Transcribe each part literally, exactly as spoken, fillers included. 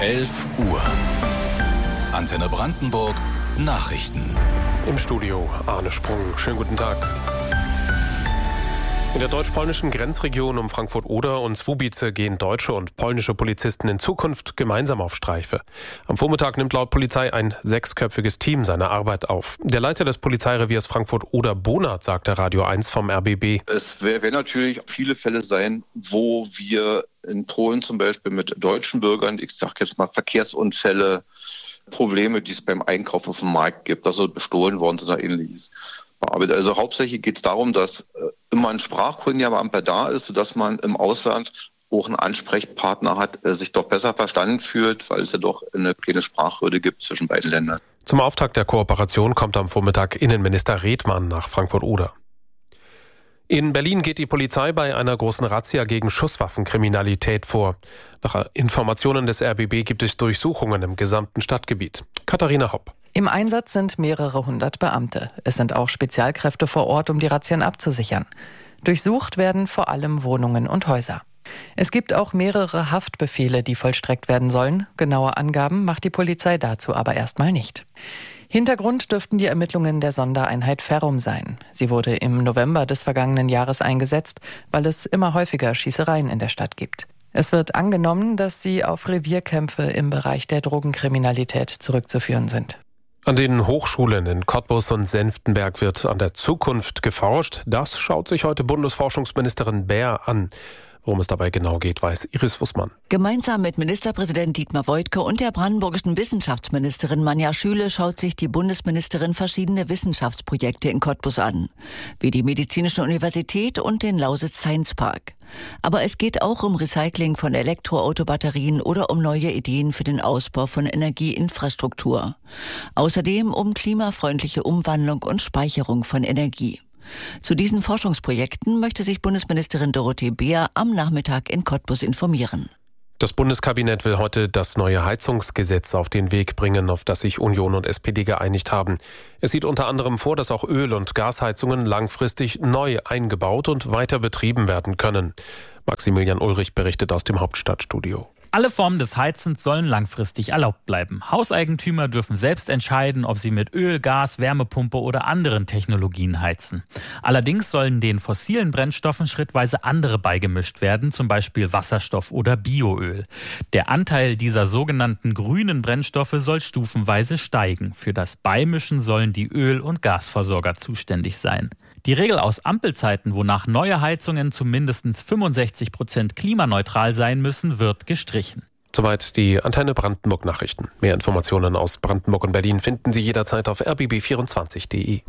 elf Uhr. Antenne Brandenburg Nachrichten. Im Studio Arne Sprung. Schönen guten Tag. In der deutsch-polnischen Grenzregion um Frankfurt-Oder und Słubice gehen deutsche und polnische Polizisten in Zukunft gemeinsam auf Streife. Am Vormittag nimmt laut Polizei ein sechsköpfiges Team seine Arbeit auf. Der Leiter des Polizeireviers Frankfurt-Oder, Bonert, sagte Radio eins vom R B B. Es werden natürlich viele Fälle sein, wo wir in Polen zum Beispiel mit deutschen Bürgern, ich sage jetzt mal Verkehrsunfälle, Probleme, die es beim Einkauf auf dem Markt gibt, also bestohlen worden sind oder ähnliches. Aber also hauptsächlich geht es darum, dass immer ein sprachkundiger Beamter da ist, sodass man im Ausland auch einen Ansprechpartner hat, sich doch besser verstanden fühlt, weil es ja doch eine kleine Sprachhürde gibt zwischen beiden Ländern. Zum Auftakt der Kooperation kommt am Vormittag Innenminister Redmann nach Frankfurt-Oder. In Berlin geht die Polizei bei einer großen Razzia gegen Schusswaffenkriminalität vor. Nach Informationen des R B B gibt es Durchsuchungen im gesamten Stadtgebiet. Katharina Hopp. Im Einsatz sind mehrere hundert Beamte. Es sind auch Spezialkräfte vor Ort, um die Razzien abzusichern. Durchsucht werden vor allem Wohnungen und Häuser. Es gibt auch mehrere Haftbefehle, die vollstreckt werden sollen. Genaue Angaben macht die Polizei dazu aber erstmal nicht. Hintergrund dürften die Ermittlungen der Sondereinheit Ferrum sein. Sie wurde im November des vergangenen Jahres eingesetzt, weil es immer häufiger Schießereien in der Stadt gibt. Es wird angenommen, dass sie auf Revierkämpfe im Bereich der Drogenkriminalität zurückzuführen sind. An den Hochschulen in Cottbus und Senftenberg wird an der Zukunft geforscht. Das schaut sich heute Bundesforschungsministerin Baer an. Worum es dabei genau geht, weiß Iris Fussmann. Gemeinsam mit Ministerpräsident Dietmar Woidke und der brandenburgischen Wissenschaftsministerin Manja Schüle schaut sich die Bundesministerin verschiedene Wissenschaftsprojekte in Cottbus an, wie die Medizinische Universität und den Lausitz Science Park. Aber es geht auch um Recycling von Elektroautobatterien oder um neue Ideen für den Ausbau von Energieinfrastruktur. Außerdem um klimafreundliche Umwandlung und Speicherung von Energie. Zu diesen Forschungsprojekten möchte sich Bundesministerin Dorothee Beer am Nachmittag in Cottbus informieren. Das Bundeskabinett will heute das neue Heizungsgesetz auf den Weg bringen, auf das sich Union und S P D geeinigt haben. Es sieht unter anderem vor, dass auch Öl- und Gasheizungen langfristig neu eingebaut und weiter betrieben werden können. Maximilian Ulrich berichtet aus dem Hauptstadtstudio. Alle Formen des Heizens sollen langfristig erlaubt bleiben. Hauseigentümer dürfen selbst entscheiden, ob sie mit Öl, Gas, Wärmepumpe oder anderen Technologien heizen. Allerdings sollen den fossilen Brennstoffen schrittweise andere beigemischt werden, zum Beispiel Wasserstoff oder Bioöl. Der Anteil dieser sogenannten grünen Brennstoffe soll stufenweise steigen. Für das Beimischen sollen die Öl- und Gasversorger zuständig sein. Die Regel aus Ampelzeiten, wonach neue Heizungen zu mindestens fünfundsechzig Prozent klimaneutral sein müssen, wird gestrichen. Soweit die Antenne Brandenburg Nachrichten. Mehr Informationen aus Brandenburg und Berlin finden Sie jederzeit auf r b b vierundzwanzig punkt d e.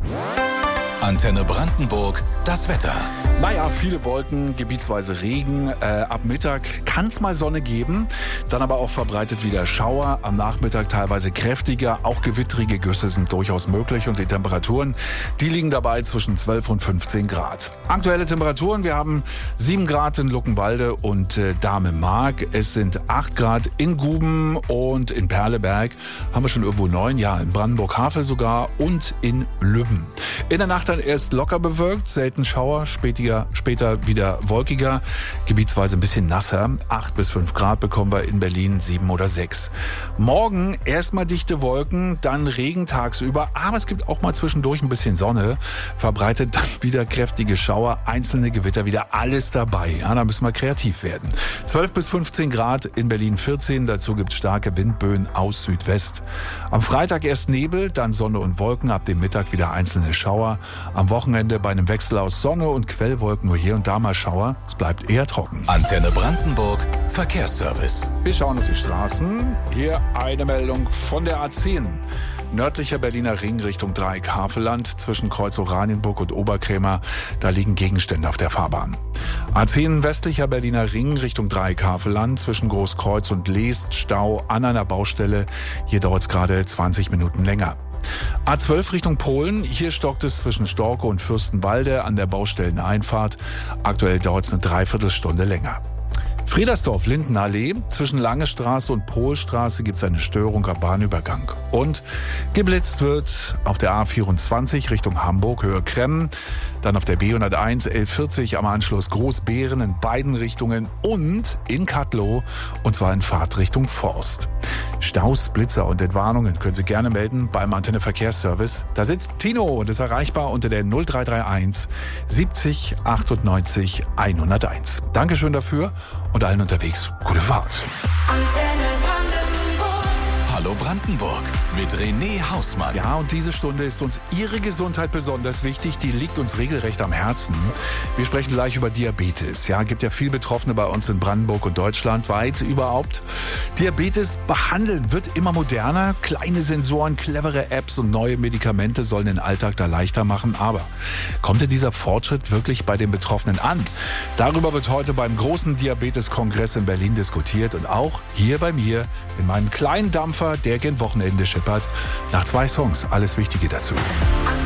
Antenne Brandenburg, das Wetter. Naja, viele Wolken, gebietsweise Regen. Äh, ab Mittag kann es mal Sonne geben, dann aber auch verbreitet wieder Schauer. Am Nachmittag teilweise kräftiger, auch gewittrige Güsse sind durchaus möglich und die Temperaturen, die liegen dabei zwischen zwölf und fünfzehn Grad. Aktuelle Temperaturen, wir haben sieben Grad in Luckenwalde und äh, Dahme-Mark. Es sind acht Grad in Guben und in Perleberg haben wir schon irgendwo neun, ja, in Brandenburg-Havel sogar und in Lübben. In der Nacht dann erst locker bewölkt, selten Schauer, spätiger, später wieder wolkiger, gebietsweise ein bisschen nasser. acht bis fünf Grad bekommen wir in Berlin, sieben oder sechs. Morgen erstmal dichte Wolken, dann Regen tagsüber, aber es gibt auch mal zwischendurch ein bisschen Sonne, verbreitet dann wieder kräftige Schauer, einzelne Gewitter, wieder alles dabei. Ja, da müssen wir kreativ werden. zwölf bis fünfzehn Grad, in Berlin vierzehn, dazu gibt es starke Windböen aus Südwest. Am Freitag erst Nebel, dann Sonne und Wolken, ab dem Mittag wieder einzelne Schauer. Am Wochenende bei einem Wechsel aus Sonne und Quellwolken nur hier und da mal Schauer. Es bleibt eher trocken. Antenne Brandenburg, Verkehrsservice. Wir schauen auf die Straßen. Hier eine Meldung von der A zehn. Nördlicher Berliner Ring Richtung Dreieck-Havelland zwischen Kreuz Oranienburg und Oberkrämer. Da liegen Gegenstände auf der Fahrbahn. A zehn westlicher Berliner Ring Richtung Dreieck-Havelland zwischen Großkreuz und Leest. Stau an einer Baustelle. Hier dauert es gerade zwanzig Minuten länger. A zwölf Richtung Polen, hier stockt es zwischen Storke und Fürstenwalde an der Baustelleneinfahrt. Aktuell dauert es eine Dreiviertelstunde länger. Friedersdorf, Lindenallee. Zwischen Langestraße und Pohlstraße gibt es eine Störung am Bahnübergang. Und geblitzt wird auf der A vierundzwanzig Richtung Hamburg, Höhe Kremmen. Dann auf der B hunderteins, L vierzig am Anschluss Großbeeren in beiden Richtungen und in Kattlow, und zwar in Fahrtrichtung Forst. Staus, Blitzer und Entwarnungen können Sie gerne melden beim Antenne Verkehrsservice. Da sitzt Tino und ist erreichbar unter der null drei drei eins siebzig achtundneunzig hunderteins. Dankeschön dafür und allen unterwegs gute Fahrt. Hallo Brandenburg mit René Hausmann. Ja, und diese Stunde ist uns Ihre Gesundheit besonders wichtig. Die liegt uns regelrecht am Herzen. Wir sprechen gleich über Diabetes. Ja, gibt ja viel Betroffene bei uns in Brandenburg und deutschlandweit überhaupt. Diabetes behandeln wird immer moderner. Kleine Sensoren, clevere Apps und neue Medikamente sollen den Alltag da leichter machen. Aber kommt denn dieser Fortschritt wirklich bei den Betroffenen an? Darüber wird heute beim großen Diabetes-Kongress in Berlin diskutiert und auch hier bei mir in meinem kleinen Dampfer, der gen Wochenende schippert. Nach zwei Songs alles Wichtige dazu.